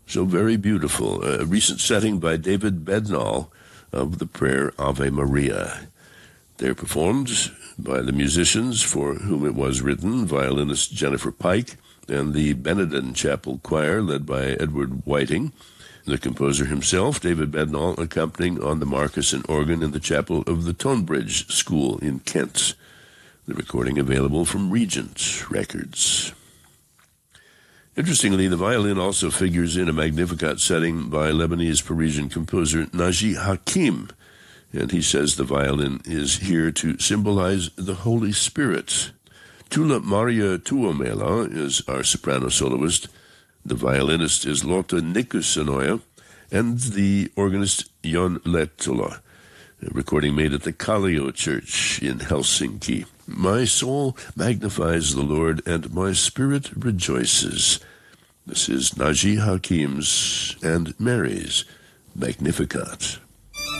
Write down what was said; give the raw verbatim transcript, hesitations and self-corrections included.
So very beautiful. A recent setting by David Bednall of the prayer Ave Maria. They're performed by the musicians for whom it was written, violinist Jennifer Pike, and the Benedin Chapel Choir led by Edward Whiting. The composer himself, David Bednall, accompanying on the Marcus organ in the chapel of the Tonebridge School in Kent. The recording available from Regent Records. Interestingly, the violin also figures in a Magnificat setting by Lebanese Parisian composer Naji Hakim, and he says the violin is here to symbolize the Holy Spirit. Tula Maria Tuomela is our soprano soloist. The violinist is Lotta Nikusanoja, and the organist Jon Lehtola. A recording made at the Kallio Church in Helsinki. My soul magnifies the Lord, and my spirit rejoices. This is Naji Hakim's and Mary's Magnificat.